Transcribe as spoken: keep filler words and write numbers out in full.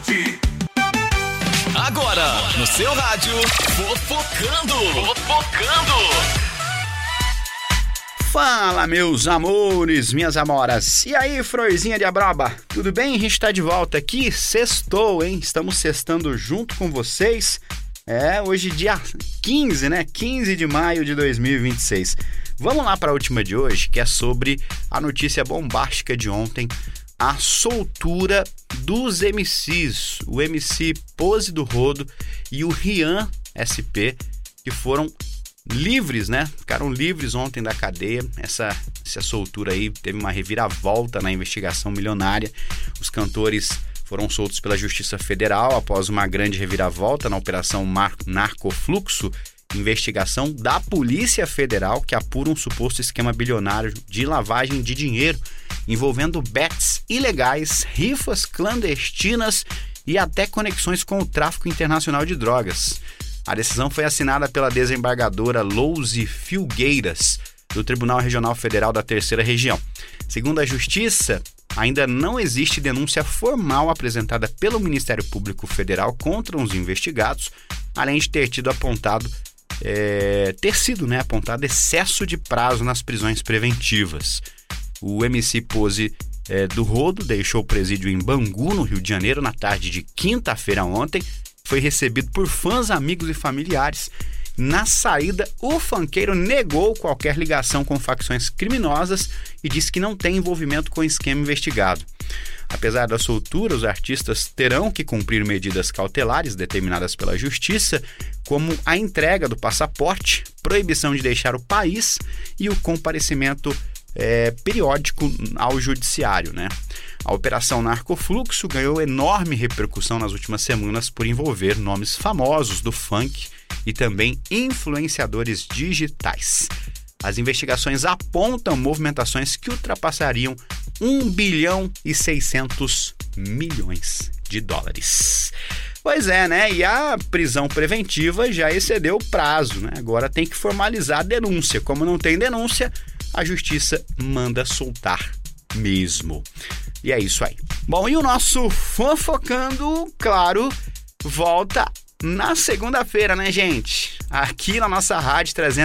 Hot. Agora, no seu rádio, Fofocando. Fofocando. Fala, meus amores, minhas amoras. E aí, florzinha de abroba? Tudo bem? A gente tá de volta aqui. Sextou, hein? Estamos sextando junto com vocês. É, hoje dia quinze, né? quinze de maio de dois mil e vinte e seis. Vamos lá para a última de hoje, que é sobre a notícia bombástica de ontem, a soltura dos M Cs, o M C Pose do Rodo e o Rian S P, que foram livres, né? Ficaram livres ontem da cadeia. Essa, essa soltura aí teve uma reviravolta na investigação milionária. Os cantores foram soltos pela Justiça Federal após uma grande reviravolta na Operação Mar- Narcofluxo, investigação da Polícia Federal que apura um suposto esquema bilionário de lavagem de dinheiro envolvendo bets ilegais, rifas clandestinas e até conexões com o tráfico internacional de drogas. A decisão foi assinada pela desembargadora Louise Filgueiras, do Tribunal Regional Federal da Terceira Região. Segundo a Justiça, ainda não existe denúncia formal apresentada pelo Ministério Público Federal contra os investigados, além de ter tido apontado, é, ter sido né, apontado excesso de prazo nas prisões preventivas. O M C Pose é, do Rodo deixou o presídio em Bangu, no Rio de Janeiro, na tarde de quinta-feira ontem. Foi recebido por fãs, amigos e familiares. Na saída, o funkeiro negou qualquer ligação com facções criminosas e disse que não tem envolvimento com o esquema investigado. Apesar da soltura, os artistas terão que cumprir medidas cautelares determinadas pela Justiça, como a entrega do passaporte, proibição de deixar o país e o comparecimento é, periódico ao judiciário, né? A Operação Narcofluxo ganhou enorme repercussão nas últimas semanas por envolver nomes famosos do funk e também influenciadores digitais. As investigações apontam movimentações que ultrapassariam um bilhão e seiscentos milhões de dólares. Pois é, né? E a prisão preventiva já excedeu o prazo, né? Agora tem que formalizar a denúncia. Como não tem denúncia, a Justiça manda soltar mesmo. E é isso aí. Bom, e o nosso Fofocando, claro, volta na segunda-feira, né, gente? Aqui na nossa rádio, trazendo